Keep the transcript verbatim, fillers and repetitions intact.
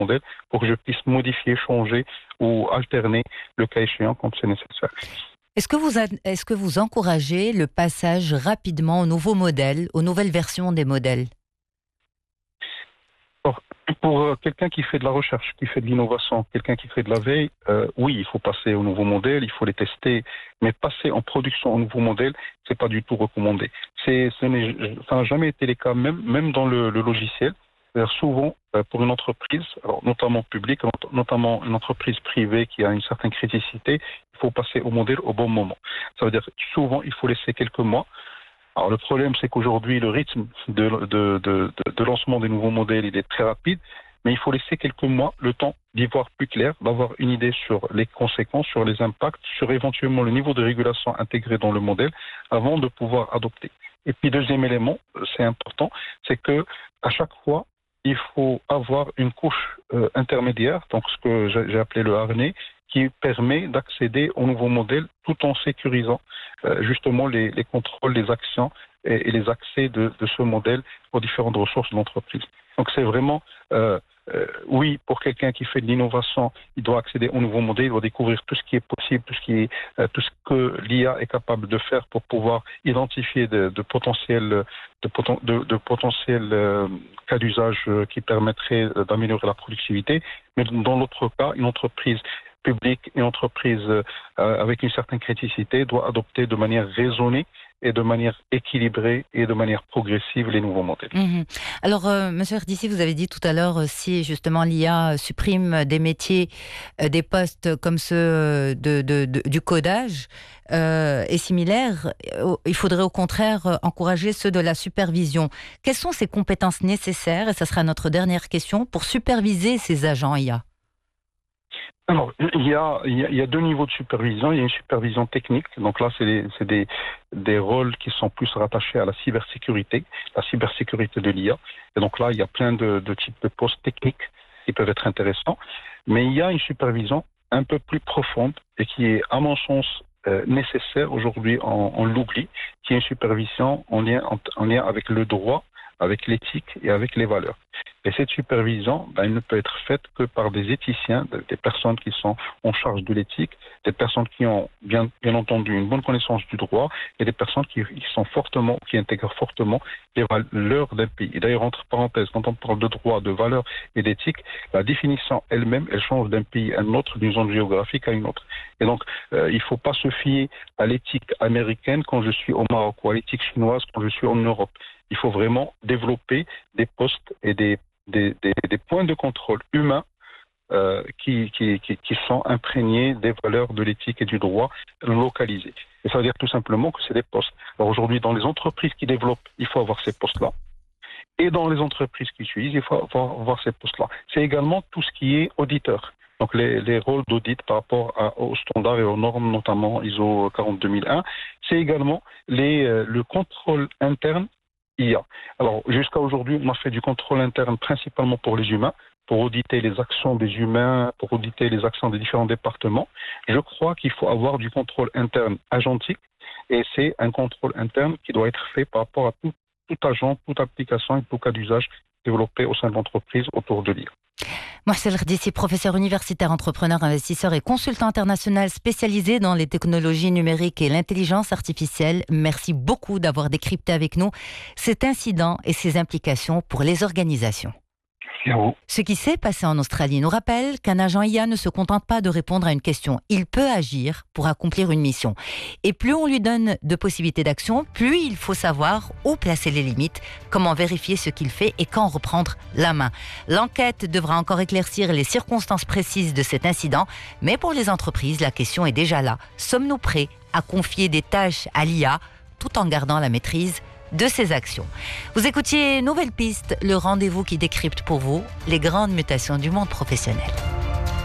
modèle pour que je puisse modifier, changer ou alterner le cas échéant quand c'est nécessaire. Est-ce que vous, est-ce que vous encouragez le passage rapidement aux nouveaux modèles, aux nouvelles versions des modèles ? Alors, pour quelqu'un qui fait de la recherche, qui fait de l'innovation, quelqu'un qui fait de la veille, euh, oui, il faut passer aux nouveaux modèles, il faut les tester, mais passer en production aux nouveaux modèles, c'est pas du tout recommandé. C'est, ce n'est, ça n'a jamais été le cas, même, même dans le, le logiciel. C'est-à-dire souvent, euh, pour une entreprise, alors notamment publique, notamment une entreprise privée qui a une certaine criticité, il faut passer au modèle au bon moment. Ça veut dire que souvent, il faut laisser quelques mois. Alors le problème, c'est qu'aujourd'hui, le rythme de, de, de, de, de lancement des nouveaux modèles, il est très rapide, mais il faut laisser quelques mois le temps d'y voir plus clair, d'avoir une idée sur les conséquences, sur les impacts, sur éventuellement le niveau de régulation intégré dans le modèle, avant de pouvoir adopter. Et puis deuxième élément, c'est important, c'est que à chaque fois, il faut avoir une couche euh, intermédiaire, donc ce que j'ai, j'ai appelé le harnais, qui permet d'accéder au nouveau modèle tout en sécurisant euh, justement les, les contrôles, les actions et, et les accès de, de ce modèle aux différentes ressources de l'entreprise. Donc c'est vraiment, euh, euh, oui, pour quelqu'un qui fait de l'innovation, il doit accéder au nouveau modèle, il doit découvrir tout ce qui est possible, tout ce, qui est, euh, tout ce que l'I A est capable de faire pour pouvoir identifier de, de potentiels, de, poten, de, de potentiels euh, cas d'usage euh, qui permettraient d'améliorer la productivité. Mais dans l'autre cas, une entreprise publique et entreprise euh, avec une certaine criticité doit adopter de manière raisonnée et de manière équilibrée et de manière progressive les nouveaux modèles. Mmh. Alors, euh, Monsieur Erdissi, vous avez dit tout à l'heure, si justement l'I A supprime des métiers, euh, des postes comme ceux de, de, de, du codage euh, et similaires, euh, il faudrait au contraire encourager ceux de la supervision. Quelles sont ces compétences nécessaires, et ça sera notre dernière question, pour superviser ces agents I A ? Alors, il y, a, il, y a, il y a deux niveaux de supervision. Il y a une supervision technique. Donc là, c'est, des, c'est des, des rôles qui sont plus rattachés à la cybersécurité, la cybersécurité de l'I A. Et donc là, il y a plein de, de types de postes techniques qui peuvent être intéressants. Mais il y a une supervision un peu plus profonde et qui est, à mon sens, euh, nécessaire aujourd'hui, on, on l'oublie, qui est une supervision en lien, en, en lien avec le droit, avec l'éthique et avec les valeurs. Et cette supervision, ben, elle ne peut être faite que par des éthiciens, des personnes qui sont en charge de l'éthique, des personnes qui ont bien, bien entendu une bonne connaissance du droit et des personnes qui, qui sont fortement, qui intègrent fortement les valeurs d'un pays. Et d'ailleurs, entre parenthèses, quand on parle de droit, de valeurs et d'éthique, la définition elle-même, elle change d'un pays à un autre, d'une zone géographique à une autre. Et donc, euh, il ne faut pas se fier à l'éthique américaine quand je suis au Maroc ou à l'éthique chinoise quand je suis en Europe. Il faut vraiment développer des postes et des, des, des, des points de contrôle humains euh, qui, qui, qui, qui sont imprégnés des valeurs de l'éthique et du droit localisés. Et ça veut dire tout simplement que c'est des postes. Alors aujourd'hui, dans les entreprises qui développent, il faut avoir ces postes-là. Et dans les entreprises qui utilisent, il faut avoir, avoir ces postes-là. C'est également tout ce qui est auditeur. Donc les, les rôles d'audit par rapport à, aux standards et aux normes, notamment I S O quarante-deux mille un. C'est également les, euh, le contrôle interne I A. Alors, jusqu'à aujourd'hui, on a fait du contrôle interne principalement pour les humains, pour auditer les actions des humains, pour auditer les actions des différents départements. Je crois qu'il faut avoir du contrôle interne agentique, et c'est un contrôle interne qui doit être fait par rapport à tout, tout agent, toute application et tout cas d'usage développé au sein de l'entreprise autour de l'I A. Mohcel Erdissi, professeur universitaire, entrepreneur, investisseur et consultant international spécialisé dans les technologies numériques et l'intelligence artificielle. Merci beaucoup d'avoir décrypté avec nous cet incident et ses implications pour les organisations. Ce qui s'est passé en Australie nous rappelle qu'un agent I A ne se contente pas de répondre à une question. Il peut agir pour accomplir une mission. Et plus on lui donne de possibilités d'action, plus il faut savoir où placer les limites, comment vérifier ce qu'il fait et quand reprendre la main. L'enquête devra encore éclaircir les circonstances précises de cet incident, mais pour les entreprises, la question est déjà là. Sommes-nous prêts à confier des tâches à l'I A tout en gardant la maîtrise de ses actions? Vous écoutiez Nouvelle Piste, le rendez-vous qui décrypte pour vous les grandes mutations du monde professionnel.